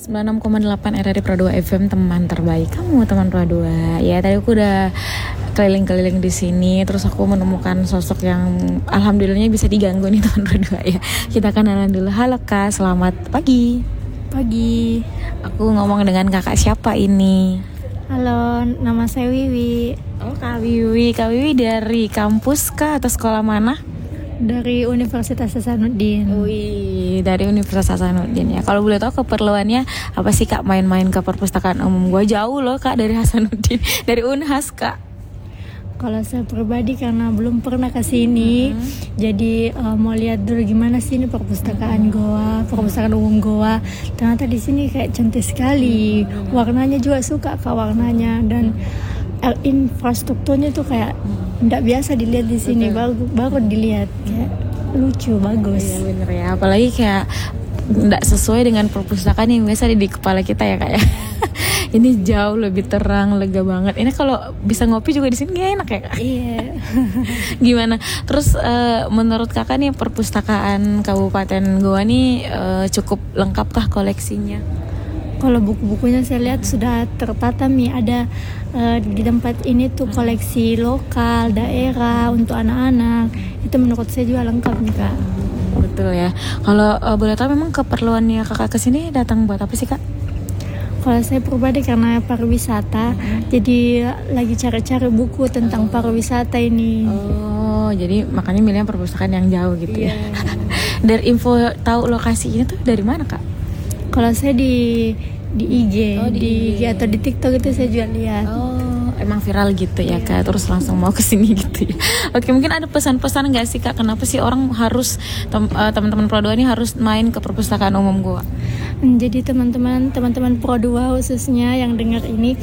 96,8 RRI Pro 2 FM, teman terbaik kamu, teman Pro 2. Ya, tadi aku udah keliling-keliling di sini, terus aku menemukan sosok yang alhamdulillahnya bisa diganggu nih, teman Pro 2 ya. Kita kenalan dulu. Halo Kak, selamat pagi. Pagi. Aku ngomong dengan kakak siapa ini? Halo, nama saya Wiwi. Oh, Kak Wiwi. Kak Wiwi dari kampus kah atau sekolah mana? Dari Universitas Hasanuddin. Wih, dari Universitas Hasanuddin ya. Kalau boleh tahu keperluannya apa sih Kak, main-main ke perpustakaan umum? Gua jauh loh Kak dari Hasanuddin, dari Unhas Kak. Kalau saya pribadi karena belum pernah ke sini, jadi mau lihat dulu gimana sih ini perpustakaan Goa, perpustakaan umum Goa. Ternyata di sini kayak cantik sekali, warnanya juga suka Kak warnanya, dan infrastrukturnya tuh kayak tidak biasa dilihat di sini. Baru dilihat kayak lucu, bagus. Iya bener ya, apalagi kayak tidak sesuai dengan perpustakaan yang biasa di kepala kita ya Kak ya. Ini jauh lebih terang, lega banget. Ini kalau bisa ngopi juga di sini gak enak ya Kak? Iya. Gimana? Terus menurut Kakak nih perpustakaan Kabupaten Goa nih cukup lengkapkah koleksinya? Kalau buku-bukunya saya lihat sudah tertata nih, ada di tempat ini tuh koleksi lokal, daerah untuk anak-anak. Itu menurut saya juga lengkap nih Kak. Betul ya. Kalau boleh tahu memang keperluannya Kakak kesini datang buat apa sih Kak? Kalau saya pribadi karena pariwisata, jadi lagi cari-cari buku tentang pariwisata ini. Oh, jadi makanya milihnya perpustakaan yang jauh gitu ya. Dari info tahu lokasinya tuh dari mana Kak? Kalau saya di IG, di IG atau di TikTok itu saya juga lihat. Oh, emang viral gitu ya Kak, terus langsung mau kesini gitu ya. Oke, mungkin ada pesan-pesan nggak sih Kak, kenapa sih orang harus teman-teman Pro 2 ini harus main ke perpustakaan umum Goa? Jadi teman-teman Pro 2 khususnya yang dengar ini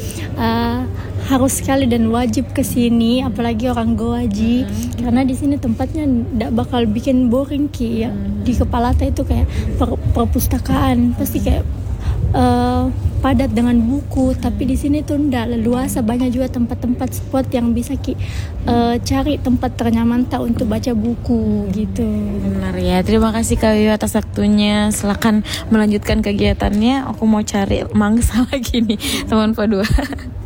harus sekali dan wajib ke sini, apalagi orang Goaji, karena di sini tempatnya tidak bakal bikin boring Ki ya. Di kepala saya itu kayak perpustakaan pasti kayak padat dengan buku, tapi di sini tuh ndak leluasa, banyak juga tempat-tempat spot yang bisa cari tempat ternyaman tak untuk baca buku gitu. Benar ya, terima kasih Kak Wiwi atas waktunya. Silakan melanjutkan kegiatannya. Aku mau cari mangsa lagi nih, teman Pro 2.